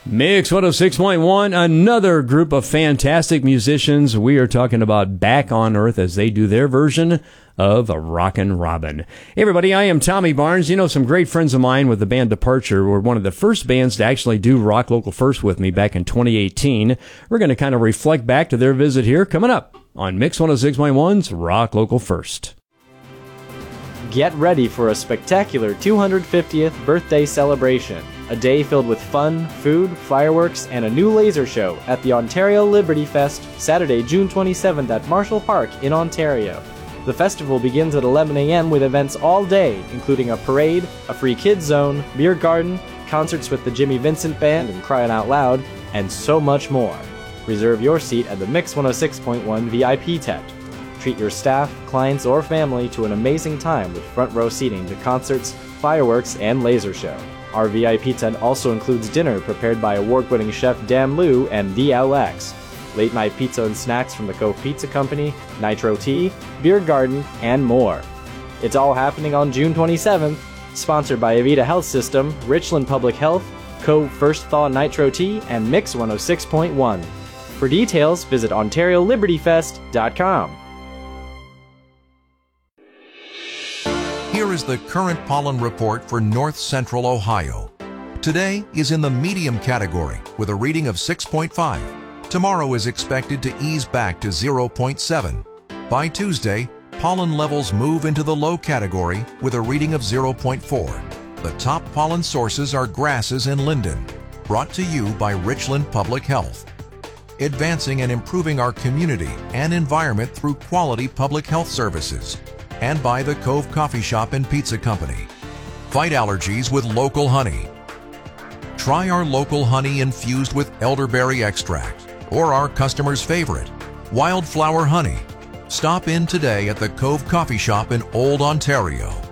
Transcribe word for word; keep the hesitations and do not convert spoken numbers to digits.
Mix one oh six point one, another group of fantastic musicians. We are talking about Back on Earth as they do their version of a Rockin' Robin. Hey everybody, I am Tommy Barnes. You know, some great friends of mine with the band Departure were one of the first bands to actually do Rock Local First with me back in twenty eighteen. We're going to kind of reflect back to their visit here coming up on Mix one oh six point one's Rock Local First. Get ready for a spectacular two hundred fiftieth birthday celebration. A day filled with fun, food, fireworks, and a new laser show at the Ontario Liberty Fest, Saturday, June twenty-seventh at Marshall Park in Ontario. The festival begins at eleven a.m. with events all day, including a parade, a free kids zone, beer garden, concerts with the Jimmy Vincent Band and Crying Out Loud, and so much more. Reserve your seat at the Mix one oh six point one V I P tent. Treat your staff, clients, or family to an amazing time with front row seating to concerts, fireworks, and laser show. Our V I P tent also includes dinner prepared by award-winning chef Dan Liu and D L X, late-night pizza and snacks from the Cove Pizza Company, Nitro Tea, Beer Garden, and more. It's all happening on June twenty-seventh, sponsored by Avita Health System, Richland Public Health, Cove First Thaw Nitro Tea, and Mix one oh six point one. For details, visit Ontario Liberty Fest dot com. Here is the current pollen report for North Central Ohio. Today is in the medium category with a reading of six point five. Tomorrow is expected to ease back to zero point seven. By Tuesday, pollen levels move into the low category with a reading of zero point four. The top pollen sources are grasses and linden, brought to you by Richland Public Health. Advancing and improving our community and environment through quality public health services. And by the Cove Coffee Shop and Pizza Company. Fight allergies with local honey. Try our local honey infused with elderberry extract or our customer's favorite, wildflower honey. Stop in today at the Cove Coffee Shop in Old Ontario.